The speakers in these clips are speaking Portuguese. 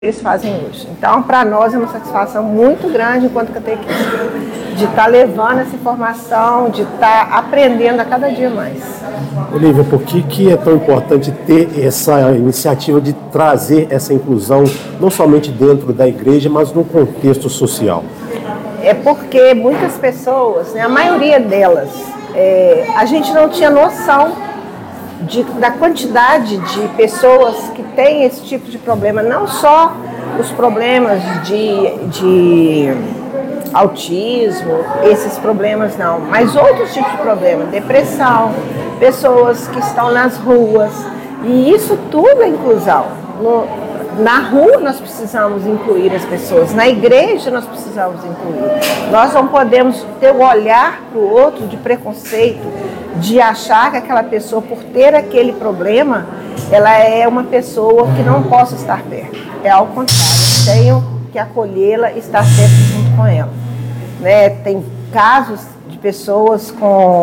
eles fazem hoje. Então, para nós é uma satisfação muito grande enquanto catequista, de estar levando essa informação, de estar aprendendo a cada dia mais. Olívia, por que é tão importante ter essa iniciativa de trazer essa inclusão, não somente dentro da igreja, mas no contexto social? É porque muitas pessoas, né, a maioria delas, a gente não tinha noção da quantidade de pessoas que têm esse tipo de problema, não só os problemas de autismo, esses problemas não, mas outros tipos de problemas, depressão, pessoas que estão nas ruas, e isso tudo é inclusão. Na rua nós precisamos incluir as pessoas, na igreja nós precisamos incluir. Nós não podemos ter o olhar para o outro de preconceito, de achar que aquela pessoa, por ter aquele problema, ela é uma pessoa que não possa estar perto. É ao contrário, eu tenho que acolhê-la e estar sempre junto com ela. Né? Tem casos de pessoas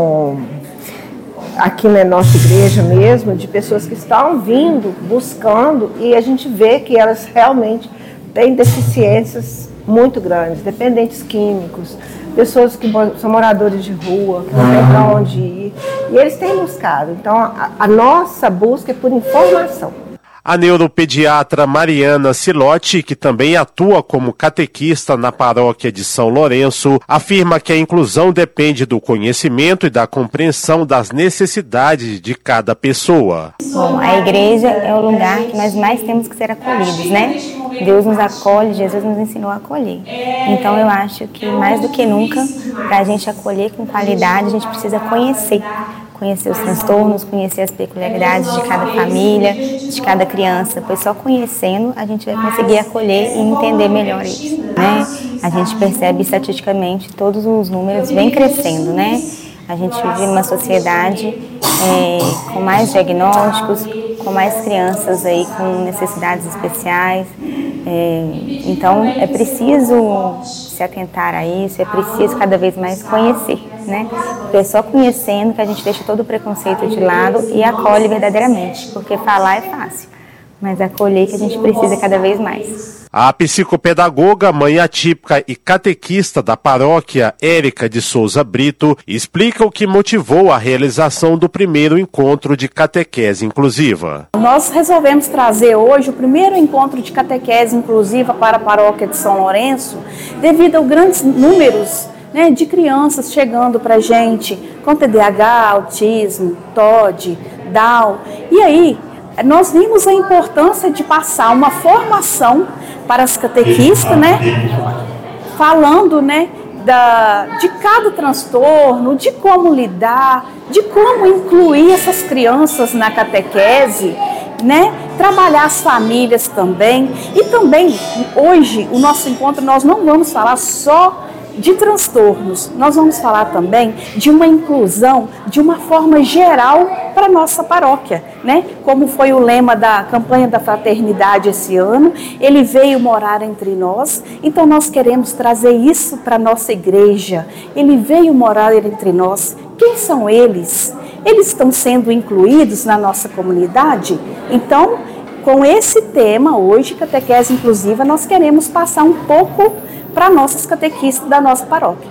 aqui na nossa igreja mesmo, de pessoas que estão vindo, buscando, e a gente vê que elas realmente têm deficiências muito grandes, dependentes químicos, pessoas que são moradores de rua, que não têm para onde ir, e eles têm buscado. Então, a nossa busca é por informação. A neuropediatra Mariana Silotti, que também atua como catequista na paróquia de São Lourenço, afirma que a inclusão depende do conhecimento e da compreensão das necessidades de cada pessoa. Bom, a igreja é o lugar que nós mais temos que ser acolhidos, né? Deus nos acolhe, Jesus nos ensinou a acolher. Então eu acho que mais do que nunca, para a gente acolher com qualidade, a gente precisa conhecer os transtornos, conhecer as peculiaridades de cada família, de cada criança, pois só conhecendo a gente vai conseguir acolher e entender melhor isso, né? A gente percebe estatisticamente todos os números vêm crescendo, né? A gente vive numa sociedade com mais diagnósticos, com mais crianças aí com necessidades especiais. Então é preciso se atentar a isso, é preciso cada vez mais conhecer, né? Porque é só conhecendo que a gente deixa todo o preconceito de lado e acolhe verdadeiramente, porque falar é fácil, mas acolher que a gente precisa cada vez mais. A psicopedagoga, mãe atípica e catequista da paróquia, Érica de Souza Brito, explica o que motivou a realização do primeiro encontro de catequese inclusiva. Nós resolvemos trazer hoje o primeiro encontro de catequese inclusiva para a paróquia de São Lourenço, devido aos grandes números, né, de crianças chegando para a gente com TDAH, autismo, TOD, Down. E aí, nós vimos a importância de passar uma formação para as catequistas, né, falando, né, de cada transtorno, de como lidar, de como incluir essas crianças na catequese, né, trabalhar as famílias também. E também, hoje, o nosso encontro, nós não vamos falar só de transtornos, nós vamos falar também de uma inclusão de uma forma geral para a nossa paróquia, né? Como foi o lema da campanha da fraternidade esse ano, ele veio morar entre nós, então nós queremos trazer isso para a nossa igreja. Ele veio morar entre nós. Quem são eles? Eles estão sendo incluídos na nossa comunidade? Então, com esse tema hoje, catequese inclusiva, nós queremos passar um pouco para nossas catequistas da nossa paróquia.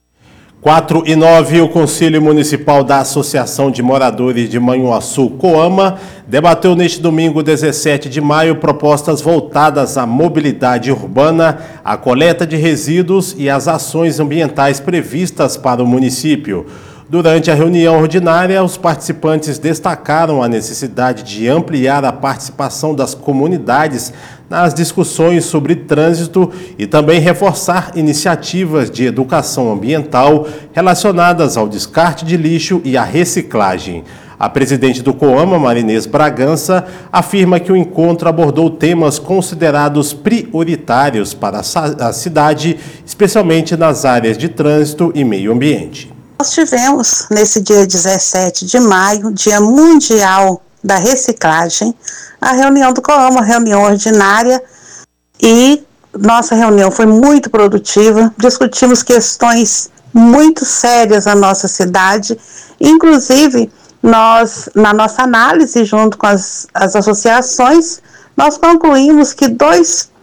4/9, o Conselho Municipal da Associação de Moradores de Manhuaçu, Coama, debateu neste domingo, 17 de maio, propostas voltadas à mobilidade urbana, à coleta de resíduos e às ações ambientais previstas para o município. Durante a reunião ordinária, os participantes destacaram a necessidade de ampliar a participação das comunidades nas discussões sobre trânsito e também reforçar iniciativas de educação ambiental relacionadas ao descarte de lixo e à reciclagem. A presidente do Coama, Marinês Bragança, afirma que o encontro abordou temas considerados prioritários para a cidade, especialmente nas áreas de trânsito e meio ambiente. Nós tivemos, nesse dia 17 de maio, Dia Mundial da Reciclagem, a reunião do Coama, reunião ordinária, e nossa reunião foi muito produtiva. Discutimos questões muito sérias na nossa cidade, inclusive nós, na nossa análise, junto com as associações, nós concluímos que 2